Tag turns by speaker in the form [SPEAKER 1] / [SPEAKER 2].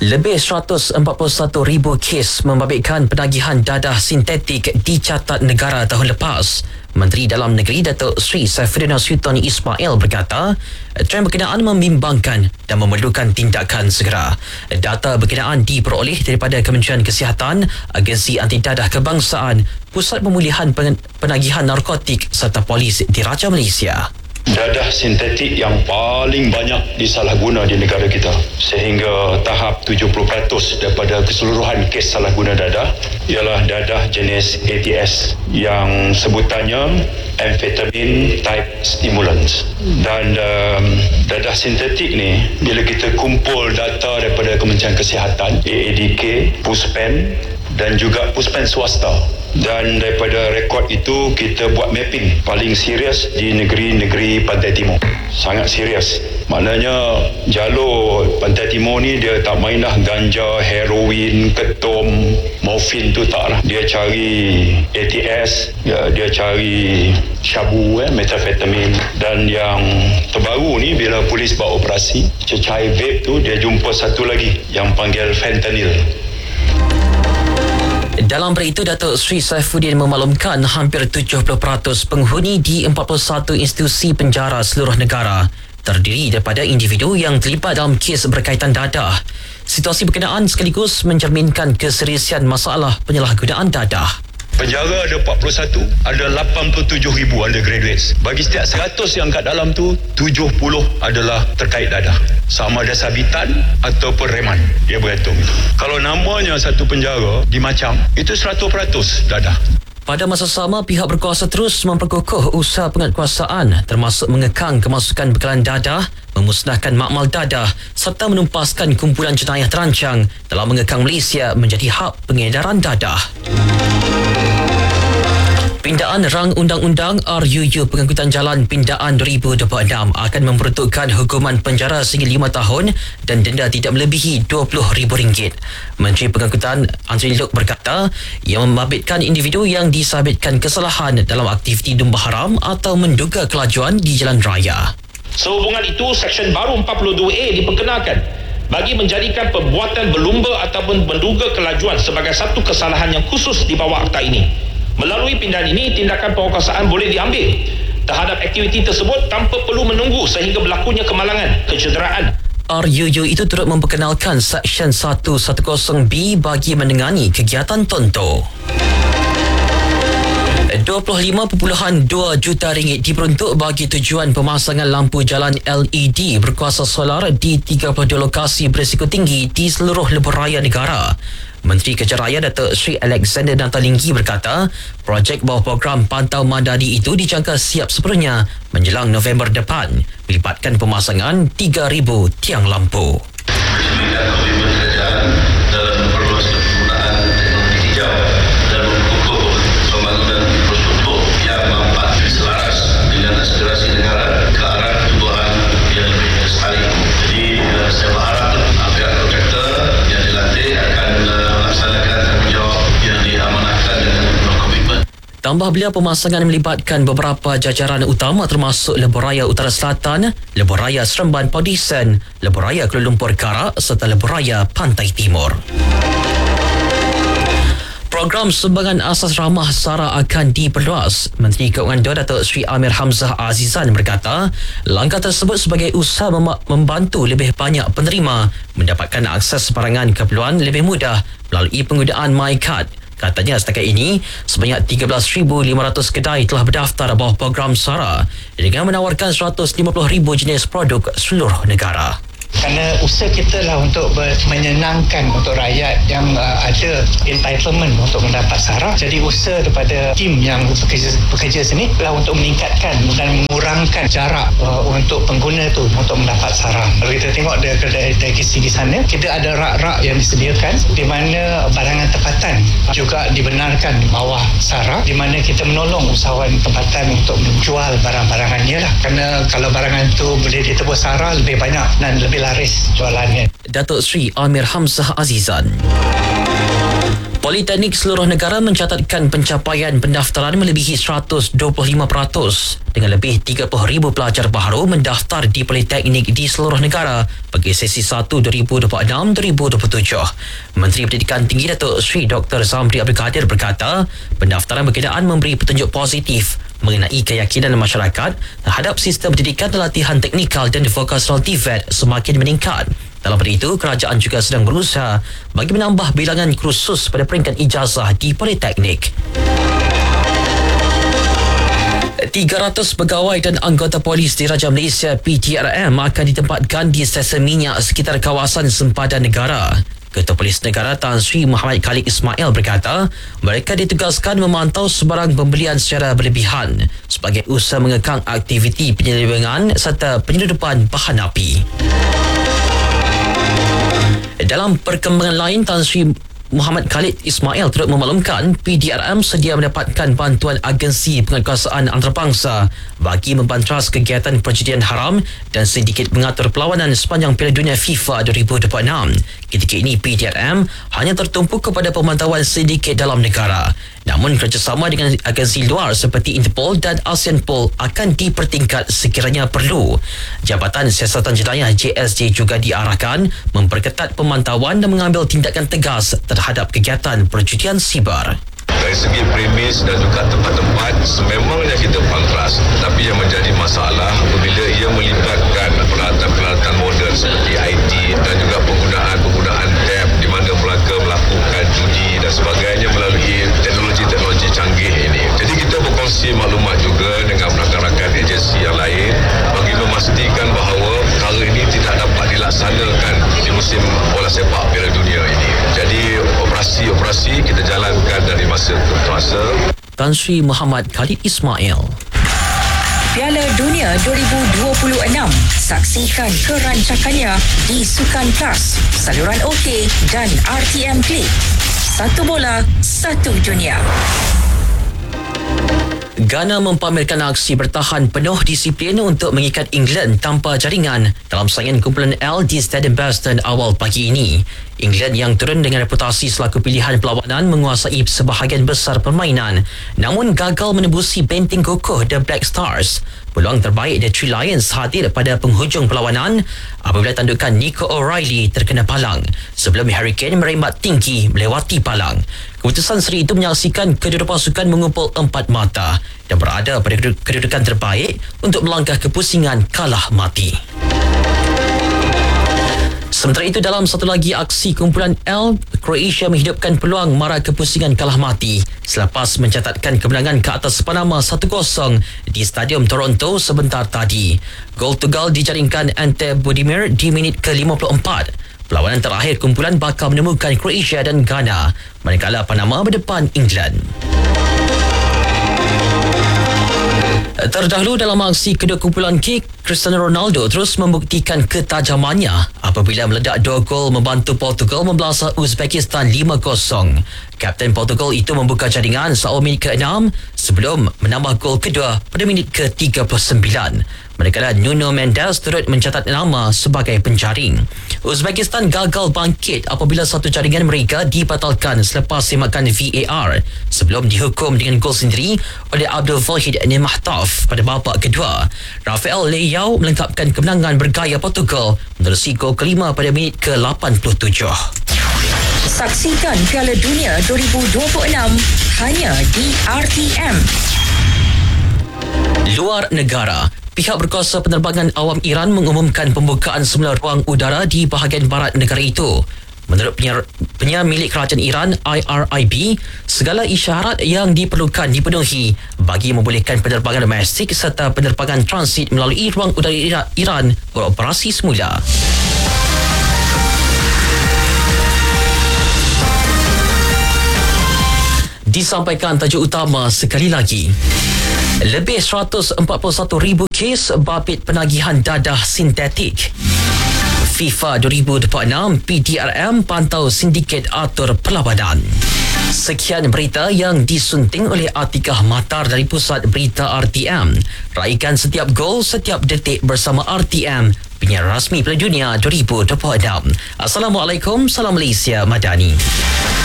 [SPEAKER 1] Lebih 141,000 kes membabitkan penagihan dadah sintetik dicatat negara tahun lepas. Menteri Dalam Negeri Datuk Seri Saifuddin Nasution Ismail berkata, trend berkenaan membimbangkan dan memerlukan tindakan segera. Data berkenaan diperoleh daripada Kementerian Kesihatan, Agensi Anti Dadah Kebangsaan, Pusat Pemulihan Penagihan Narkotik serta Polis Diraja Malaysia.
[SPEAKER 2] Dadah sintetik yang paling banyak disalahguna di negara kita, sehingga tahap 70% daripada keseluruhan kes salahguna dadah ialah dadah jenis ATS yang sebutannya amphetamine type stimulants. Dan dadah sintetik ni, bila kita kumpul data daripada Kementerian Kesihatan, AADK, Puspen dan juga Puspen swasta, dan daripada rekod itu kita buat mapping paling serius di negeri-negeri Pantai Timur. Sangat serius. Maknanya jalur Pantai Timur ni dia tak main dah ganja, heroin, ketum, morfin tu tak lah. Dia cari ATS, dia cari syabu, methamphetamine. Dan yang terbaru ni bila polis buat operasi, cecair vape tu dia jumpa satu lagi yang panggil fentanyl.
[SPEAKER 1] Dalam perkara itu, Datuk Seri Saifuddin memaklumkan hampir 70% penghuni di 41 institusi penjara seluruh negara terdiri daripada individu yang terlibat dalam kes berkaitan dadah. Situasi berkenaan sekaligus mencerminkan keseriusan masalah penyalahgunaan dadah.
[SPEAKER 2] Penjara ada 41, ada 87,000 undergraduates. Bagi setiap 100 yang kat dalam tu, 70 adalah terkait dadah. Sama ada sabitan ataupun reman. Dia bergantung itu. Kalau namanya satu penjara dimacam, itu 100% dadah.
[SPEAKER 1] Pada masa sama, pihak berkuasa terus memperkukuh usaha penguatkuasaan termasuk mengekang kemasukan bekalan dadah, memusnahkan makmal dadah serta menumpaskan kumpulan jenayah terancang dalam mengekang Malaysia menjadi hub pengedaran dadah. Pindaan Rang Undang-Undang RUU Pengangkutan Jalan Pindaan 2026 akan memperuntukkan hukuman penjara sehingga 5 tahun dan denda tidak melebihi RM20,000. Menteri Pengangkutan Antri Lok berkata, ia membabitkan individu yang disabitkan kesalahan dalam aktiviti lumba haram atau menduga kelajuan di jalan raya.
[SPEAKER 3] Sehubungan itu, Seksyen baru 42A diperkenalkan bagi menjadikan perbuatan berlumba ataupun menduga kelajuan sebagai satu kesalahan yang khusus di bawah akta ini. Melalui pindaan ini, tindakan penguatkuasaan boleh diambil terhadap aktiviti tersebut tanpa perlu menunggu sehingga berlakunya kemalangan, kecederaan.
[SPEAKER 1] RUU itu turut memperkenalkan Seksyen 110B bagi menengani kegiatan tonto. RM25.2 juta diperuntuk bagi tujuan pemasangan lampu jalan LED berkuasa solar di 32 lokasi berisiko tinggi di seluruh lebuh raya negara. Menteri Kerja Raya Datuk Seri Alexander Nantalinggi berkata, projek bawah program Pantau Madani itu dijangka siap sepenuhnya menjelang November depan, melibatkan pemasangan 3,000 tiang lampu.
[SPEAKER 4] Komitmen kerajaan dalam memperluas penggunaan teknologi hijau dan memperkukuh pembangunan infrastruktur yang mampat selaras dengan aspirasi negara ke arah pertumbuhan yang lebih lestari. Jadi saya berharap pihak kontraktor yang dilantik akan melaksanakan tanggungjawab yang diamanahkan dengan penuh komitmen.
[SPEAKER 1] Tambah beliau, pemasangan melibatkan beberapa jajaran utama termasuk Lebuh Raya Utara Selatan, Lebuh Raya Seremban Paudisen, Lebuh Raya Kuala Lumpur Karak serta Lebuh Raya Pantai Timur. Program sumbangan asas ramah SARA akan diperluas. Menteri Keuangan Datuk Seri Amir Hamzah Azizan berkata, langkah tersebut sebagai usaha membantu lebih banyak penerima mendapatkan akses barangan keperluan lebih mudah melalui penggunaan MyCard. Katanya setakat ini, sebanyak 13,500 kedai telah berdaftar bawah program SARA dengan menawarkan 150,000 jenis produk seluruh negara.
[SPEAKER 5] Kerana usaha kita lah untuk menyenangkan untuk rakyat yang ada entitlement untuk mendapat SARA. Jadi usaha daripada tim yang bekerja sini adalah untuk meningkatkan dan mengurangkan jarak untuk pengguna tu untuk mendapat SARA. Kalau kita tengok dari segi sana, kita ada rak-rak yang disediakan di mana barangan tempatan juga dibenarkan bawah SARA, di mana kita menolong usahawan tempatan untuk menjual barang-barangannya lah. Kerana kalau barangan tu boleh ditebus SARA lebih banyak dan lebih laris jualannya.
[SPEAKER 1] Datuk Seri Amir Hamzah Azizan. Politeknik seluruh negara mencatatkan pencapaian pendaftaran melebihi 125% dengan lebih 30,000 pelajar baharu mendaftar di politeknik di seluruh negara bagi sesi 1 2026-2027. Menteri Pendidikan Tinggi Datuk Seri Dr. Zamri Abdul Kadir berkata, pendaftaran berkenaan memberi petunjuk positif mengenai keyakinan masyarakat terhadap sistem pendidikan dan latihan teknikal dan vokasional TVET semakin meningkat. Dalam pada itu, kerajaan juga sedang berusaha bagi menambah bilangan kursus pada peringkat ijazah di Politeknik. 300 pegawai dan anggota polis Diraja Malaysia PTRM akan ditempatkan di stesen minyak sekitar kawasan sempadan negara. Ketua Polis Negara Tan Sri Muhammad Khalid Ismail berkata, mereka ditugaskan memantau sebarang pembelian secara berlebihan sebagai usaha mengekang aktiviti penyelewengan serta penyeludupan bahan api. Dalam perkembangan lain, Tan Sri Muhammad Khalid Ismail turut memaklumkan PDRM sedia mendapatkan bantuan agensi penguatkuasaan antarabangsa bagi membantras kegiatan perjudian haram dan sindiket mengatur perlawanan sepanjang Piala Dunia FIFA 2026. Ketika ini PDRM hanya tertumpu kepada pemantauan sindiket dalam negara. Namun kerjasama dengan agensi luar seperti Interpol dan ASEANPol akan dipertingkat sekiranya perlu. Jabatan Siasatan Jenayah JSJ juga diarahkan memperketat pemantauan dan mengambil tindakan tegas terhadap kegiatan perjudian siber.
[SPEAKER 6] Dari segi premis dan juga tempat-tempat sememangnya kita pangkas, tapi yang menjadi masalah apabila ia melibatkan peralatan-peralatan moden seperti IT dan juga penggunaan tab di mana pelanggan melakukan judi dan sebagainya melalui teknologi canggih ini. Jadi kita berkongsi maklumat juga dengan rakan-rakan agensi yang lain bagi memastikan bahawa perkara ini tidak dapat dilaksanakan di musim bola sepak Piala Dunia ini. Jadi operasi kita jalankan dari masa ke masa.
[SPEAKER 1] Tan Sri Muhammad Khalid Ismail.
[SPEAKER 7] Piala Dunia 2026. Saksikan kerancakannya di Sukan Plus, saluran OK dan RTM Klik. Satu bola, satu dunia.
[SPEAKER 1] Ghana mempamerkan aksi bertahan penuh disiplin untuk mengikat England tanpa jaringan dalam saingan kumpulan L di Stadium Baston awal pagi ini. England yang turun dengan reputasi selaku pilihan perlawanan menguasai sebahagian besar permainan, namun gagal menembusi benteng kokoh The Black Stars. Peluang terbaik The Three Lions hadir pada penghujung perlawanan apabila tandukan Nico O'Reilly terkena palang sebelum Harry Kane merembat tinggi melewati palang. Keputusan seri itu menyaksikan kedua pasukan mengumpul empat mata dan berada pada kedudukan terbaik untuk melangkah ke pusingan kalah mati. Sementara itu, dalam satu lagi aksi kumpulan L, Croatia menghidupkan peluang mara kepusingan kalah mati selepas mencatatkan kemenangan ke atas Panama 1-0 di Stadium Toronto sebentar tadi. Gol tunggal dijaringkan Ante Budimir di minit ke-54. Perlawanan terakhir kumpulan bakal menemukan Croatia dan Ghana, manakala Panama berdepan England. Terdahulu dalam aksi kedua kumpulan K, Cristiano Ronaldo terus membuktikan ketajamannya apabila meledak 2 gol membantu Portugal membelasah Uzbekistan 5-0. Kapten Portugal itu membuka jaringan seawal minit ke-6 sebelum menambah gol kedua pada minit ke-39. Manakala Nuno Mendes turut mencatat nama sebagai penjaring. Uzbekistan gagal bangkit apabila satu jaringan mereka dibatalkan selepas semakan VAR sebelum dihukum dengan gol sendiri oleh Abdul Wahid Nemahtov pada babak kedua. Rafael Leao melengkapkan kemenangan bergaya Portugal menerusi gol kelima pada minit ke-87.
[SPEAKER 7] Saksikan Piala Dunia 2026 hanya di RTM.
[SPEAKER 1] Luar negara, pihak berkuasa penerbangan awam Iran mengumumkan pembukaan semula ruang udara di bahagian barat negara itu. Menurut penyiar milik kerajaan Iran, IRIB, segala isyarat yang diperlukan dipenuhi bagi membolehkan penerbangan domestik serta penerbangan transit melalui ruang udara Iran beroperasi semula. Disampaikan tajuk utama sekali lagi. Lebih 141,000 kes babit penagihan dadah sintetik. FIFA 2026 PDRM pantau sindiket atur perlawanan. Sekian berita yang disunting oleh Atikah Matar dari Pusat Berita RTM. Raikan setiap gol, setiap detik bersama RTM, penyiar rasmi Piala Dunia 2026. Assalamualaikum, salam Malaysia Madani.